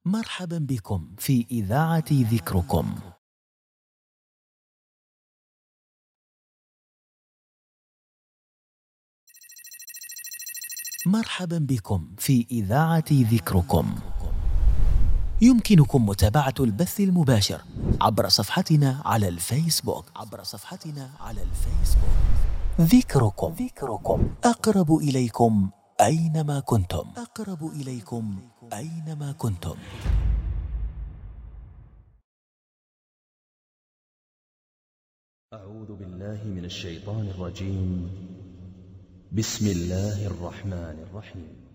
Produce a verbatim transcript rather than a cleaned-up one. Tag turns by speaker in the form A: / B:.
A: مرحبا بكم في إذاعة ذكركم. مرحبا بكم في إذاعة ذكركم. يمكنكم متابعة البث المباشر عبر صفحتنا على الفيسبوك عبر صفحتنا على الفيسبوك ذكركم. ذكركم أقرب إليكم أينما كنتم. أقرب إليكم أينما كنتم.
B: أعوذ بالله من الشيطان الرجيم. بسم الله الرحمن الرحيم.